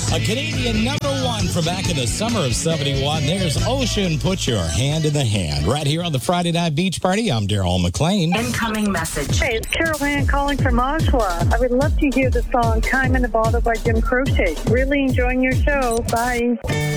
A Canadian number one from back in the summer of 71. There's Ocean, Put Your Hand in the Hand. Right here on the Friday Night Beach Party, I'm Daryl McLean. Incoming message. Hey, it's Carol Ann calling from Oshawa. I would love to hear the song Time in a Bottle by Jim Croce. Really enjoying your show. Bye.